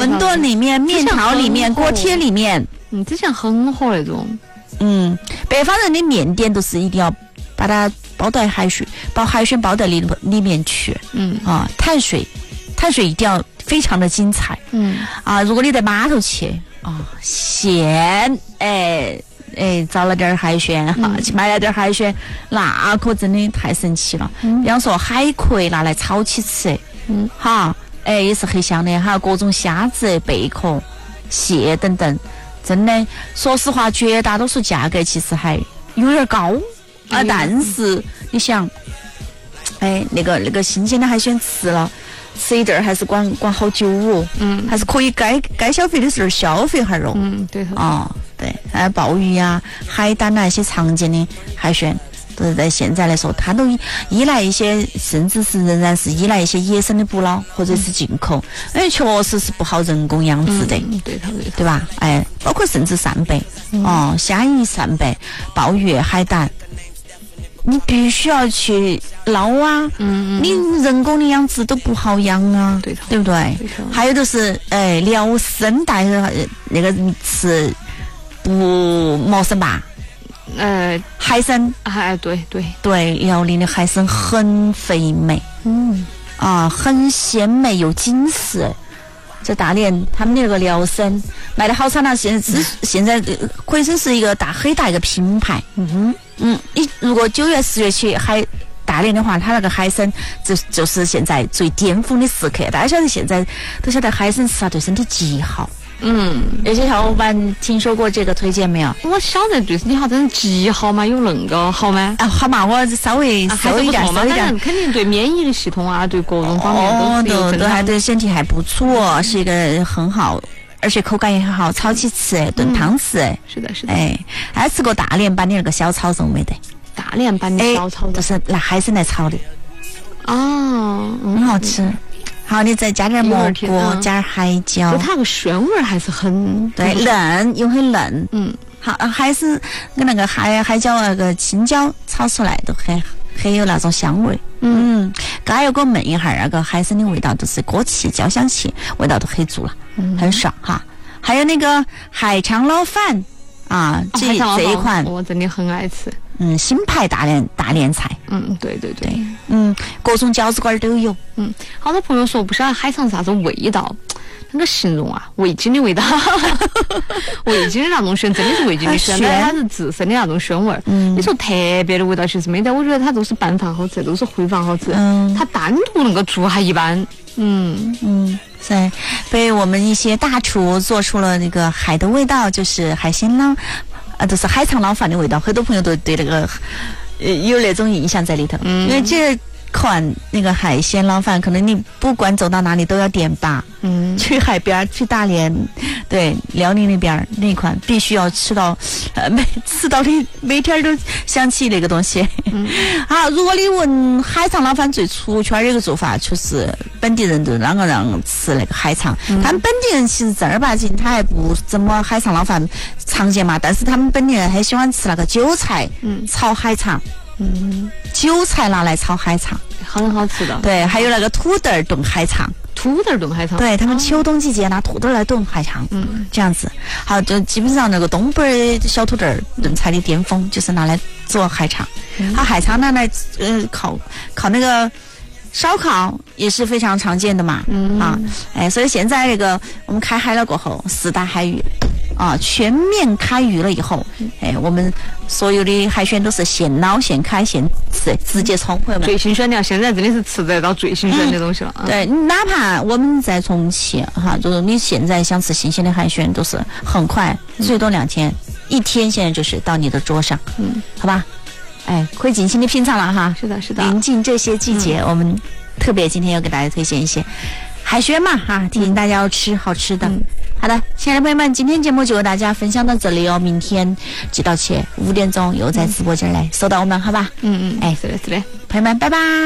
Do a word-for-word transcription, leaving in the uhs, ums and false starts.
馄饨里面、面条里面、锅贴里面。 嗯，之前很火那种。 嗯，北方人的面点都是一定要把它包到海水，把海鲜包在里里面去。嗯啊，碳水，碳水一定要非常的精彩。嗯啊，如果你在码头去啊，现哎哎找了点海鲜哈、嗯，去买了点海鲜，那可真的太神奇了。嗯、比方说海葵拿来炒起吃，嗯哈，哎也是很香的。还有各种虾子、贝壳、蟹等等。真的，说实话，绝大多数价格其实还有点高啊。但是你想，哎，那个那个新鲜的海鲜吃了，吃一阵儿还是管管好久哦。嗯，还是可以该该消费的时候消费下哦。 嗯，对头。 啊，对，还鲍鱼呀、海胆呐、一些常见的海鲜。都是在现在来说，它都依赖一些，甚至是仍然是依赖一些野生的捕捞或者是进口，因为确实是不好人工养殖的， 嗯、对头对头， 对吧？哎，包括甚至扇贝，嗯、哦，虾夷扇贝、鲍鱼、海胆，你必须要去捞啊，嗯，你人工的养殖都不好养啊， 对头， 对不对？对头。还有就是哎，辽参带那个吃不陌生吧？呃，海参， 哎，对对对，辽宁的海参很肥美，嗯，啊，很鲜美又紧实。在大连，他们那个辽参卖的好惨了，现在现在可以说是一个大很大一个品牌。嗯哼，嗯，你如果九月十月去海大连的话，它那个海参就就是现在最巅峰的时刻。大家晓得现在都晓得海参吃啊对身体极好。嗯，有些小伙伴听说过这个推荐没有？ 我晓得对身体好，真的极好吗？有那个好吗？ 啊，好嘛，我稍微搜一点，搜一点， 肯定对免疫的系统啊，对各种方面都是有都都还对身体还不错，是一个很好，而且口感也很好，炒起吃，炖汤吃。 是的，是的。 哎，还吃过大连版的那个小炒肉没得？ 大连版的小炒肉就是拿海参来炒的。 哦， 很好吃。好，你再加点蘑菇，嗯、加点海椒， 就它那个鲜味还是很对嫩，又很嫩。嗯，好，还是跟那个海海椒那个青椒炒出来都很很有那种香味。嗯，刚有给我焖一下那个海参的味道，都是锅气、焦香气，味道都很足了，嗯、很爽哈。还有那个海肠捞饭啊， 哦、 这这一款我真的很爱吃。 嗯，新派大连大连菜， 嗯，对对对， 嗯，各种饺子馆都有， 嗯，好多朋友说不晓得海肠啥子味道，那个形容啊，味精的味道，味精的那种鲜，真的是味精的鲜，但它是自身的那种鲜味儿。嗯，你说特别的味道其实没得，我觉得它都是拌饭好吃，都是烩饭好吃，嗯，它单独那个做还一般，嗯嗯，对，被我们一些大厨做出了那个海的味道，就是海鲜捞。啊，都是海肠捞饭的味道，很多朋友都对那个呃有那种印象在里头。嗯，因为这款那个海鲜捞饭，可能你不管走到哪里都要点吧。嗯，去海边，去大连，对辽宁那边那款必须要吃到，呃，每吃到你每天都想起那个东西。嗯，好，如果你问海肠捞饭最出圈的一个做法，就是本地人都啷个让吃那个海肠。嗯、他们本地人其实正儿八经他还不怎么海肠捞饭常见嘛，但是他们本地人很喜欢吃那个韭菜炒海肠。嗯，韭菜拿来炒海肠， 很好吃的。 对，还有那个土豆炖海肠。 土豆炖海肠， 对他们秋冬季节拿土豆来炖海肠，嗯，这样子，好，就基本上那个东北小土豆炖菜的巅峰就是拿来做海肠，嗯、它海肠拿来呃烤烤那个烧烤也是非常常见的嘛，嗯啊，哎，所以现在这个我们开海了过后，四大海域啊全面开渔了以后，哎，我们所有的海鲜都是现捞现开现吃，直接冲回来。 最新鲜的，现在真的是吃得到最新鲜的东西了。 嗯、对，哪怕我们在重庆哈，就是你现在想吃新鲜的海鲜，都是很快，最多两天，一天现在就是到你的桌上，嗯，好吧。哎，可以尽情的品尝了哈。 是的，是的。 临近这些季节，嗯、我们特别今天要给大家推荐一些海鲜嘛哈，提醒大家要吃好吃的。嗯、好的，亲爱的朋友们，今天节目就和大家分享到这里哦。明天记到起五点钟又在直播间来收到我们，好吧？ 嗯嗯，哎，是的，是的， 朋友们，拜拜。